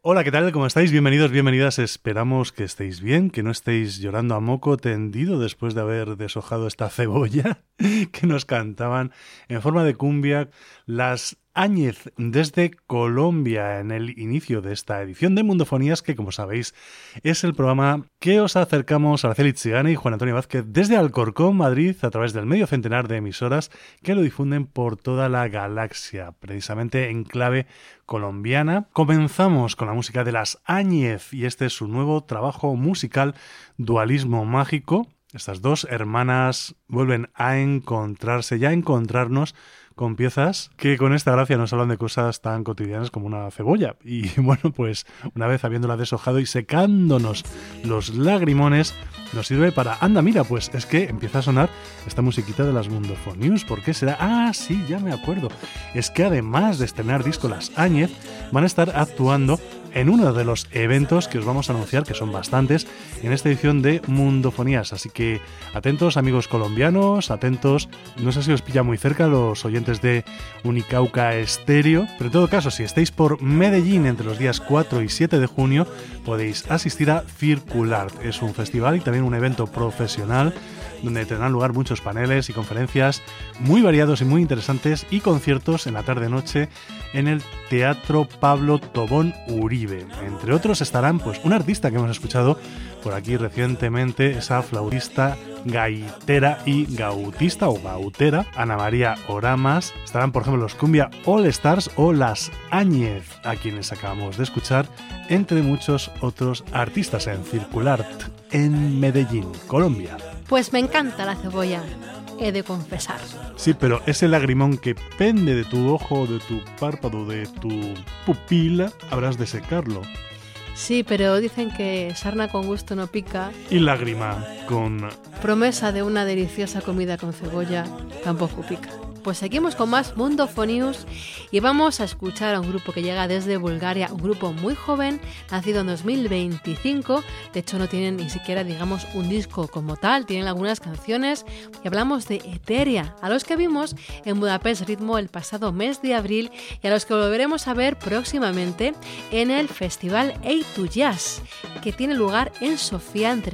Hola, ¿qué tal? ¿Cómo estáis? Bienvenidos, bienvenidas. Esperamos que estéis bien, que no estéis llorando a moco tendido después de haber deshojado esta cebolla que nos cantaban en forma de cumbia las Áñez desde Colombia en el inicio de esta edición de Mundofonías, que como sabéis es el programa que os acercamos a Araceli Tsigane y Juan Antonio Vázquez desde Alcorcón, Madrid, a través del medio centenar de emisoras que lo difunden por toda la galaxia, precisamente en clave colombiana. Comenzamos con la música de las Áñez y este es su nuevo trabajo musical, Dualismo Mágico. Estas dos hermanas vuelven a encontrarse y a encontrarnos con piezas que con esta gracia nos hablan de cosas tan cotidianas como una cebolla. Y bueno, pues una vez habiéndola deshojado y secándonos los lagrimones, nos sirve para... Anda, mira, pues es que empieza a sonar esta musiquita de las Mundofonías. ¿Por qué será? Ah, sí, ya me acuerdo. Es que además de estrenar disco las Áñez, van a estar actuando en uno de los eventos que os vamos a anunciar, que son bastantes, en esta edición de Mundofonías. Así que atentos, amigos colombianos, atentos. No sé si os pilla muy cerca los oyentes de Unicauca Estéreo, pero en todo caso, si estáis por Medellín entre los días 4 y 7 de junio, podéis asistir a Circulart. Es un festival y también un evento profesional donde tendrán lugar muchos paneles y conferencias muy variados y muy interesantes y conciertos en la tarde-noche en el Teatro Pablo Tobón Uribe. Entre otros estarán pues un artista que hemos escuchado por aquí recientemente, esa flautista, gaitera y gautista o gautera, Ana María Oramas. Estarán, por ejemplo, los Cumbia All Stars o las Áñez, a quienes acabamos de escuchar, entre muchos otros artistas en Circulart, en Medellín, Colombia. Pues me encanta la cebolla, he de confesar. Sí, pero ese lagrimón que pende de tu ojo, de tu párpado, de tu pupila, habrás de secarlo. Sí, pero dicen que sarna con gusto no pica. Y lágrima con... promesa de una deliciosa comida con cebolla tampoco pica. Pues seguimos con más Mundofonías y vamos a escuchar a un grupo que llega desde Bulgaria, un grupo muy joven, nacido en 2025. De hecho, no tienen ni siquiera, digamos, un disco como tal, tienen algunas canciones. Y hablamos de Eteria, a los que vimos en Budapest Ritmo el pasado mes de abril y a los que volveremos a ver próximamente en el festival A2Jazz, que tiene lugar en Sofía entre